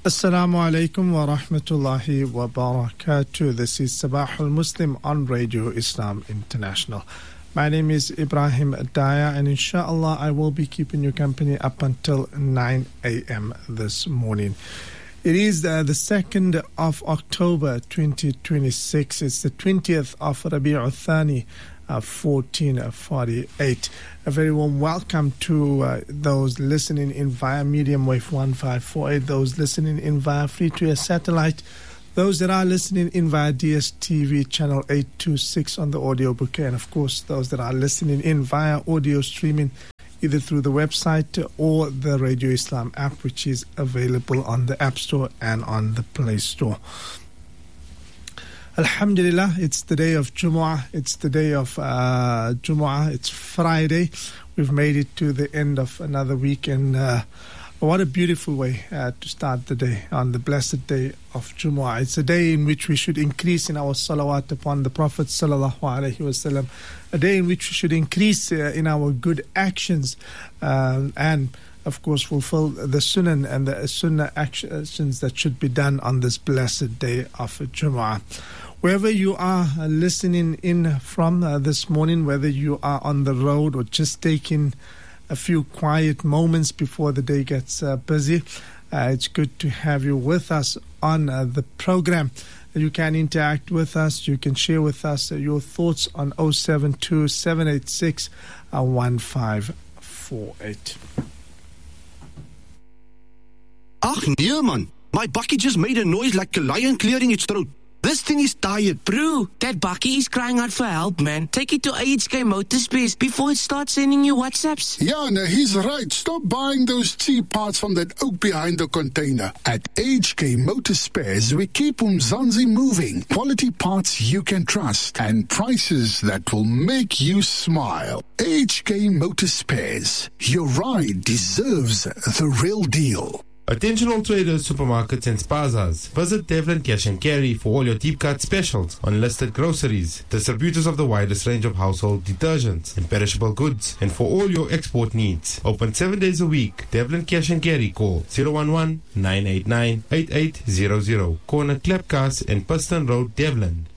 Assalamu alaikum wa rahmatullahi wa barakatuh. This is Sabah al-Muslim on Radio Islam International. My name is Ibrahim Daya, and inshallah I will be keeping you company up until 9 a.m. this morning. It is the 2nd of October 2026. It's the 20th of Rabi'ul Thani 1448. A very warm welcome to those listening in via medium wave 1548, those listening in via free-to-air satellite, those that are listening in via DSTV channel 826 on the audio bouquet, and of course those that are listening in via audio streaming either through the website or the Radio Islam app, which is available on the App Store and on the Play Store. Alhamdulillah, it's the day of Jumu'ah. It's the day of Jumu'ah. It's Friday. We've made it to the end of another week, and what a beautiful way to start the day on the blessed day of Jumu'ah. It's a day in which we should increase in our salawat upon the Prophet sallallahu alaihi wasallam. A day in which we should increase in our good actions and of course fulfill the sunan and the sunnah actions that should be done on this blessed day of Jumu'ah. Wherever you are listening in from this morning, whether you are on the road or just taking a few quiet moments before the day gets busy, it's good to have you with us on the program. You can interact with us. You can share with us your thoughts on 072 786 1548. Ach nee man, my bakkie just made a noise like a lion clearing its throat. This thing is tired. Bro, that bakkie is crying out for help, man. Take it to AHK Motorspace before it starts sending you WhatsApps. Yeah, no, he's right. Stop buying those cheap parts from that oak behind the container. At AHK Motorspares, we keep Umzansi moving. Quality parts you can trust and prices that will make you smile. AHK Motorspares. Your ride deserves the real deal. Attention all traders, supermarkets and spazas. Visit Devlin Cash and Carry for all your deep cut specials on listed groceries, distributors of the widest range of household detergents and perishable goods, and for all your export needs. Open 7 days a week. Devlin Cash and Carry. Call 011-989-8800. Corner Klepkas and Piston Road, Devlin.